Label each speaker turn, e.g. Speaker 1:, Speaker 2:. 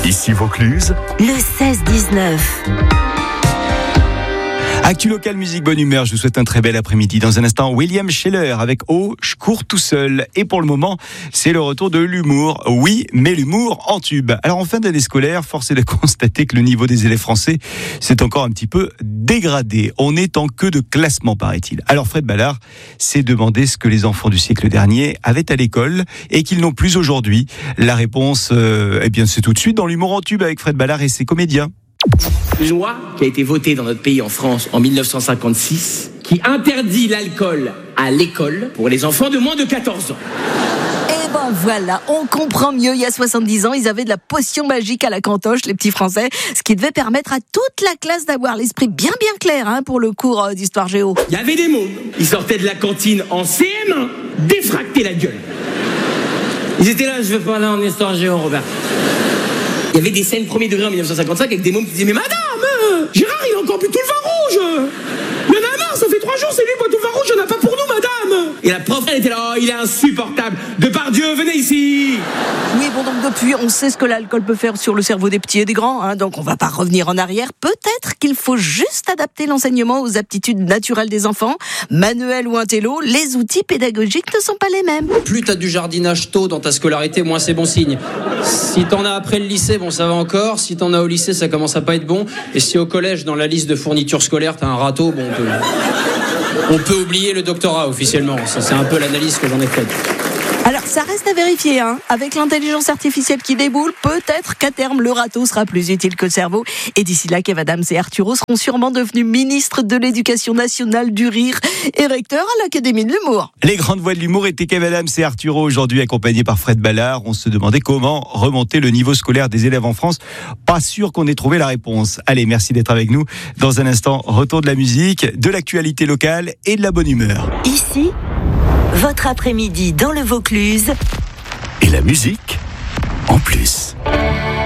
Speaker 1: Ici Vaucluse,
Speaker 2: le 16-19.
Speaker 3: Actu local, musique, bonne humeur. Je vous souhaite un très bel après-midi. Dans un instant, William Scheller avec Oh, je cours tout seul. Et pour le moment, c'est le retour de l'humour. Oui, mais l'humour en tube. Alors en fin d'année scolaire, force est de constater que le niveau des élèves français s'est encore un petit peu dégradé. On est en queue de classement, paraît-il. Alors Fred Ballard s'est demandé ce que les enfants du siècle dernier avaient à l'école et qu'ils n'ont plus aujourd'hui. La réponse, eh bien, c'est tout de suite dans l'humour en tube avec Fred Ballard et ses comédiens.
Speaker 4: Une loi qui a été votée dans notre pays en France en 1956 qui interdit l'alcool à l'école pour les enfants de moins de 14 ans.
Speaker 2: Et ben voilà, on comprend mieux. Il y a 70 ans, ils avaient de la potion magique à la cantoche, les petits Français, ce qui devait permettre à toute la classe d'avoir l'esprit bien clair pour le cours d'histoire géo.
Speaker 4: Il y avait des mômes, ils sortaient de la cantine en CM1, défractés la gueule. Ils étaient là, je veux pas aller en histoire géo, Robert. Il y avait des scènes premier degré en 1955 avec des mômes qui disaient « Mais madame, Gérard, il a encore bu tout le vin rouge. Il y en a marre, ça fait 3 jours, c'est lui qui boit tout le vin rouge, il n'y en a pas pour nous, madame !» Et la prof, elle était là « Oh, il est insupportable. Depardieu, venez ici !»
Speaker 2: Oui, bon, donc depuis, on sait ce que l'alcool peut faire sur le cerveau des petits et des grands, donc on va pas revenir en arrière. Peut-être qu'il faut juste adapter l'enseignement aux aptitudes naturelles des enfants. Manuel ou intello, les outils pédagogiques ne sont pas les mêmes.
Speaker 5: Plus t'as du jardinage tôt dans ta scolarité, moins c'est bon signe. Si t'en as après le lycée, bon ça va encore. Si t'en as au lycée, ça commence à pas être bon. Et si au collège, dans la liste de fournitures scolaires, t'as un râteau, bon on peut oublier le doctorat officiellement. Ça, c'est un peu l'analyse que j'en ai faite.
Speaker 2: Alors, ça reste à vérifier, Avec l'intelligence artificielle qui déboule, peut-être qu'à terme, le râteau sera plus utile que le cerveau. Et d'ici là, Kev Adams et Arturo seront sûrement devenus ministres de l'Éducation nationale du rire et recteurs à l'Académie de l'humour.
Speaker 3: Les grandes voix de l'humour étaient Kev Adams et Arturo, aujourd'hui accompagnés par Fred Ballard. On se demandait comment remonter le niveau scolaire des élèves en France. Pas sûr qu'on ait trouvé la réponse. Allez, merci d'être avec nous. Dans un instant, retour de la musique, de l'actualité locale et de la bonne humeur.
Speaker 2: Ici, votre après-midi dans le Vaucluse.
Speaker 1: et la musique en plus.